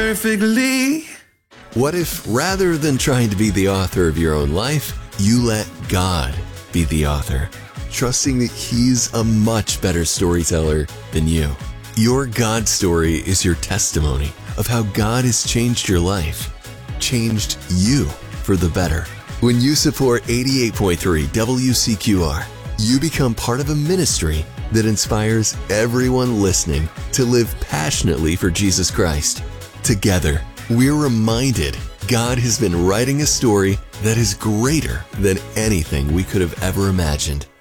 perfectly. What if, rather than trying to be the author of your own life, you let God be the author, trusting that He's a much better storyteller than you? Your God story is your testimony of how God has changed your life, changed you for the better. When you support 88.3 WCQR, you become part of a ministry that inspires everyone listening to live passionately for Jesus Christ. Together, we're reminded God has been writing a story that is greater than anything we could have ever imagined.